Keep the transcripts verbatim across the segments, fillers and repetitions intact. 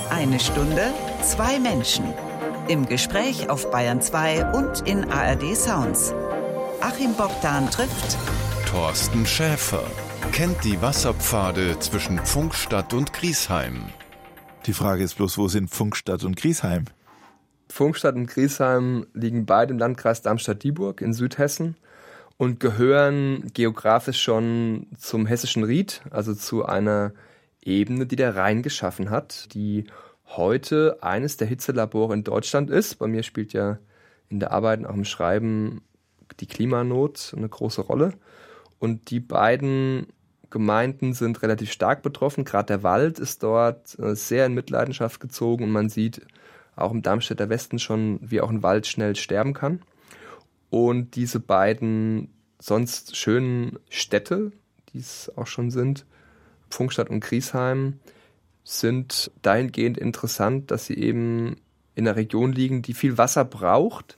Eine Stunde, zwei Menschen. Im Gespräch auf Bayern zwei und in A R D Sounds. Achim Bogdan trifft Thorsten Schäfer. Kennt die Wasserpfade zwischen Pfungstadt und Griesheim. Die Frage ist bloß, wo sind Pfungstadt und Griesheim? Pfungstadt und Griesheim liegen beide im Landkreis Darmstadt-Dieburg in Südhessen und gehören geografisch schon zum Hessischen Ried, also zu einer Ebene, die der Rhein geschaffen hat, die heute eines der Hitzelabore in Deutschland ist. Bei mir spielt ja in der Arbeit und auch im Schreiben die Klimanot eine große Rolle. Und die beiden Gemeinden sind relativ stark betroffen. Gerade der Wald ist dort sehr in Mitleidenschaft gezogen und man sieht auch im Darmstädter Westen schon, wie auch ein Wald schnell sterben kann. Und diese beiden sonst schönen Städte, die es auch schon sind, Pfungstadt und Griesheim, sind dahingehend interessant, dass sie eben in einer Region liegen, die viel Wasser braucht,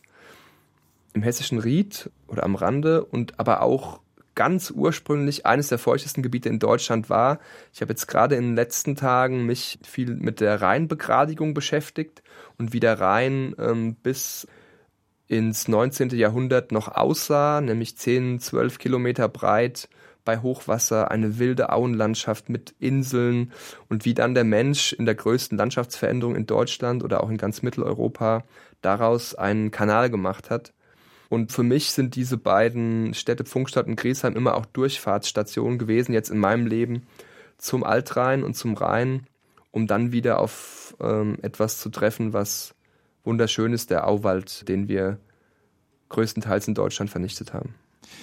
im Hessischen Ried oder am Rande, und aber auch ganz ursprünglich eines der feuchtesten Gebiete in Deutschland war. Ich habe jetzt gerade in den letzten Tagen mich viel mit der Rheinbegradigung beschäftigt und wie der Rhein ähm, bis ins neunzehnten Jahrhundert noch aussah, nämlich zehn, zwölf Kilometer breit, bei Hochwasser, eine wilde Auenlandschaft mit Inseln, und wie dann der Mensch in der größten Landschaftsveränderung in Deutschland oder auch in ganz Mitteleuropa daraus einen Kanal gemacht hat. Und für mich sind diese beiden Städte Pfungstadt und Griesheim immer auch Durchfahrtsstationen gewesen, jetzt in meinem Leben, zum Altrhein und zum Rhein, um dann wieder auf ähm, etwas zu treffen, was wunderschön ist, der Auwald, den wir größtenteils in Deutschland vernichtet haben.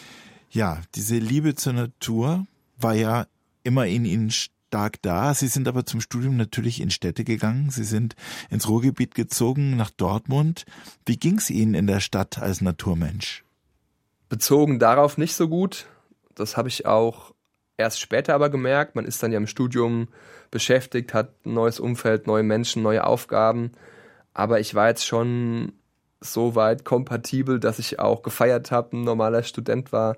Ja, diese Liebe zur Natur war ja immer in Ihnen stark da. Sie sind aber zum Studium natürlich in Städte gegangen. Sie sind ins Ruhrgebiet gezogen, nach Dortmund. Wie ging es Ihnen in der Stadt als Naturmensch? Bezogen darauf nicht so gut. Das habe ich auch erst später aber gemerkt. Man ist dann ja im Studium beschäftigt, hat ein neues Umfeld, neue Menschen, neue Aufgaben. Aber ich war jetzt schon so weit kompatibel, dass ich auch gefeiert habe, ein normaler Student war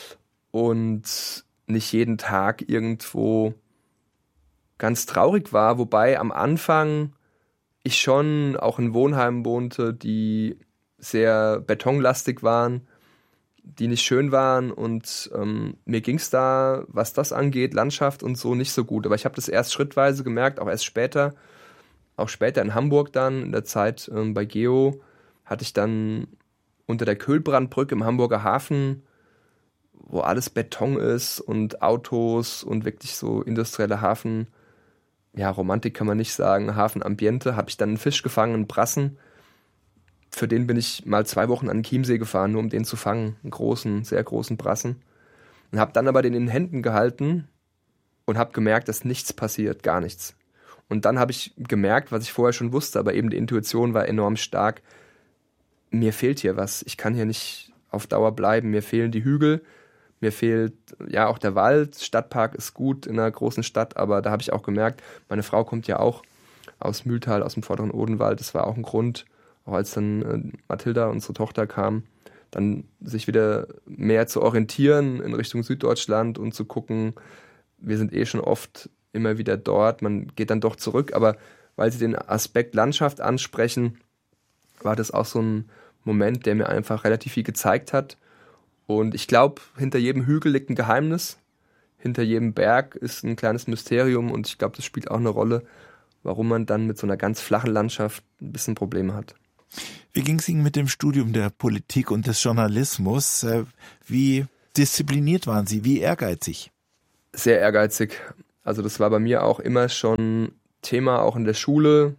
und nicht jeden Tag irgendwo ganz traurig war. Wobei am Anfang ich schon auch in Wohnheimen wohnte, die sehr betonlastig waren, die nicht schön waren, und ähm, mir ging es da, was das angeht, Landschaft und so, nicht so gut. Aber ich habe das erst schrittweise gemerkt, auch erst später, auch später in Hamburg dann, in der Zeit ähm, bei Geo, hatte ich dann unter der Köhlbrandbrücke im Hamburger Hafen, wo alles Beton ist und Autos und wirklich so industrielle Hafen, ja, Romantik kann man nicht sagen, Hafenambiente, habe ich dann einen Fisch gefangen, einen Brassen. Für den bin ich mal zwei Wochen an den Chiemsee gefahren, nur um den zu fangen, einen großen, sehr großen Brassen. Und habe dann aber den in den Händen gehalten und habe gemerkt, dass nichts passiert, gar nichts. Und dann habe ich gemerkt, was ich vorher schon wusste, aber eben die Intuition war enorm stark, mir fehlt hier was, ich kann hier nicht auf Dauer bleiben, mir fehlen die Hügel, mir fehlt ja auch der Wald, Stadtpark ist gut in einer großen Stadt, aber da habe ich auch gemerkt, meine Frau kommt ja auch aus Mühltal, aus dem vorderen Odenwald, das war auch ein Grund, auch als dann äh, Mathilda, unsere Tochter, kam, dann sich wieder mehr zu orientieren in Richtung Süddeutschland und zu gucken, wir sind eh schon oft immer wieder dort, man geht dann doch zurück, aber weil sie den Aspekt Landschaft ansprechen, war das auch so ein Moment, der mir einfach relativ viel gezeigt hat. Und ich glaube, hinter jedem Hügel liegt ein Geheimnis, hinter jedem Berg ist ein kleines Mysterium, und ich glaube, das spielt auch eine Rolle, warum man dann mit so einer ganz flachen Landschaft ein bisschen Probleme hat. Wie ging es Ihnen mit dem Studium der Politik und des Journalismus? Wie diszipliniert waren Sie? Wie ehrgeizig? Sehr ehrgeizig. Also das war bei mir auch immer schon Thema, auch in der Schule,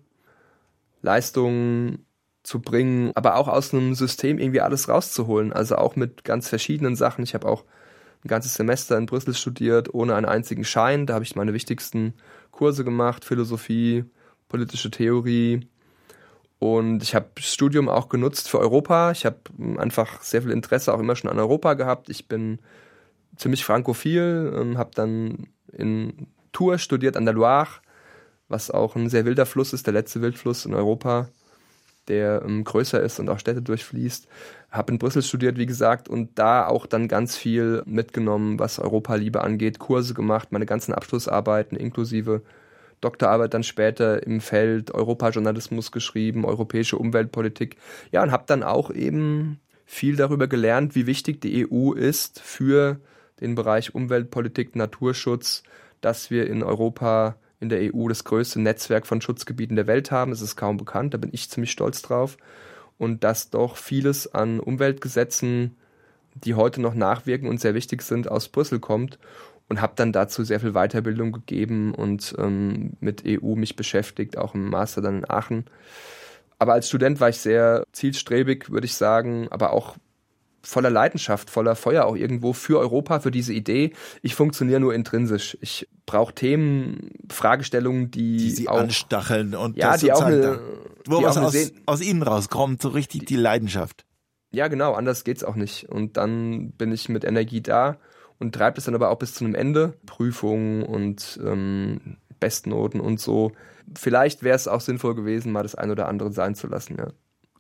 Leistungen zu bringen, aber auch aus einem System irgendwie alles rauszuholen. Also auch mit ganz verschiedenen Sachen. Ich habe auch ein ganzes Semester in Brüssel studiert, ohne einen einzigen Schein. Da habe ich meine wichtigsten Kurse gemacht, Philosophie, politische Theorie. Und ich habe das Studium auch genutzt für Europa. Ich habe einfach sehr viel Interesse auch immer schon an Europa gehabt. Ich bin ziemlich frankophil, habe dann in Tours studiert an der Loire, was auch ein sehr wilder Fluss ist, der letzte Wildfluss in Europa, der ähm, größer ist und auch Städte durchfließt. Habe in Brüssel studiert, wie gesagt, und da auch dann ganz viel mitgenommen, was Europaliebe angeht, Kurse gemacht, meine ganzen Abschlussarbeiten inklusive Doktorarbeit dann später im Feld Europajournalismus geschrieben, europäische Umweltpolitik. Ja, und habe dann auch eben viel darüber gelernt, wie wichtig die E U ist für den Bereich Umweltpolitik, Naturschutz, dass wir in Europa, in der E U das größte Netzwerk von Schutzgebieten der Welt haben. Es ist kaum bekannt, da bin ich ziemlich stolz drauf. Und dass doch vieles an Umweltgesetzen, die heute noch nachwirken und sehr wichtig sind, aus Brüssel kommt. Und habe dann dazu sehr viel Weiterbildung gegeben und ähm, mit E U mich beschäftigt, auch im Master dann in Aachen. Aber als Student war ich sehr zielstrebig, würde ich sagen, aber auch voller Leidenschaft, voller Feuer auch irgendwo für Europa, für diese Idee. Ich funktioniere nur intrinsisch. Ich brauche Themen, Fragestellungen, die, die sie auch anstacheln und ja, das die auch eine, da, wo die was auch aus, eine aus ihnen rauskommt, so richtig die, die Leidenschaft. Ja, genau, anders geht's auch nicht. Und dann bin ich mit Energie da und treibe es dann aber auch bis zu einem Ende. Prüfungen und ähm, Bestnoten und so. Vielleicht wäre es auch sinnvoll gewesen, mal das ein oder andere sein zu lassen, ja.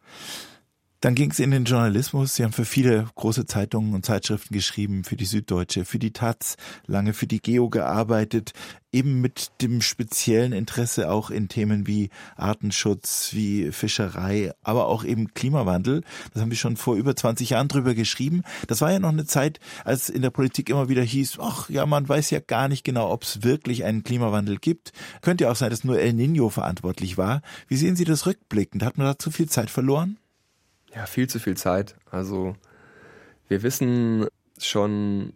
Dann ging es in den Journalismus. Sie haben für viele große Zeitungen und Zeitschriften geschrieben, für die Süddeutsche, für die Taz, lange für die Geo gearbeitet, eben mit dem speziellen Interesse auch in Themen wie Artenschutz, wie Fischerei, aber auch eben Klimawandel. Das haben wir schon vor über zwanzig Jahren drüber geschrieben. Das war ja noch eine Zeit, als in der Politik immer wieder hieß, ach ja, man weiß ja gar nicht genau, ob es wirklich einen Klimawandel gibt. Könnte ja auch sein, dass nur El Niño verantwortlich war. Wie sehen Sie das rückblickend? Hat man da zu viel Zeit verloren? Ja, viel zu viel Zeit. Also wir wissen schon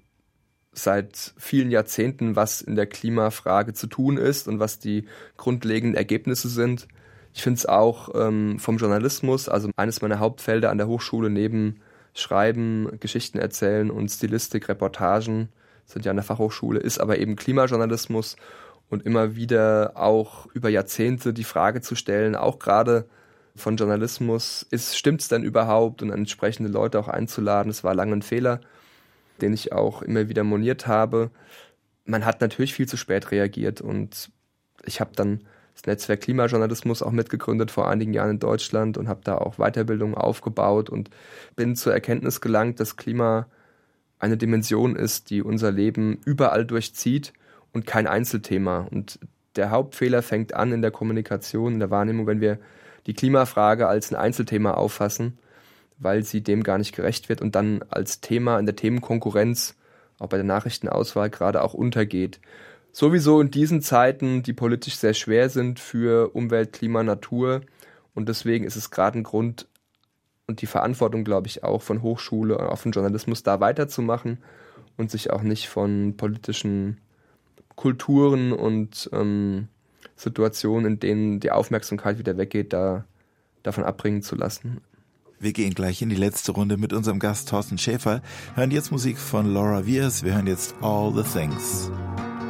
seit vielen Jahrzehnten, was in der Klimafrage zu tun ist und was die grundlegenden Ergebnisse sind. Ich finde es auch ähm, vom Journalismus, also eines meiner Hauptfelder an der Hochschule neben Schreiben, Geschichten erzählen und Stilistik, Reportagen, sind ja an der Fachhochschule, ist aber eben Klimajournalismus und immer wieder auch über Jahrzehnte die Frage zu stellen, auch gerade von Journalismus, ist, stimmt's denn überhaupt, und entsprechende Leute auch einzuladen. Das war lange ein Fehler, den ich auch immer wieder moniert habe. Man hat natürlich viel zu spät reagiert und ich habe dann das Netzwerk Klimajournalismus auch mitgegründet vor einigen Jahren in Deutschland und habe da auch Weiterbildung aufgebaut und bin zur Erkenntnis gelangt, dass Klima eine Dimension ist, die unser Leben überall durchzieht und kein Einzelthema. Und der Hauptfehler fängt an in der Kommunikation, in der Wahrnehmung, wenn wir die Klimafrage als ein Einzelthema auffassen, weil sie dem gar nicht gerecht wird und dann als Thema in der Themenkonkurrenz, auch bei der Nachrichtenauswahl gerade auch untergeht. Sowieso in diesen Zeiten, die politisch sehr schwer sind für Umwelt, Klima, Natur, und deswegen ist es gerade ein Grund und die Verantwortung, glaube ich, auch von Hochschule und auch von Journalismus da weiterzumachen und sich auch nicht von politischen Kulturen und ähm, Situationen, in denen die Aufmerksamkeit wieder weggeht, da davon abbringen zu lassen. Wir gehen gleich in die letzte Runde mit unserem Gast Thorsten Schäfer, hören jetzt Musik von Laura Wiers, wir hören jetzt All the Things.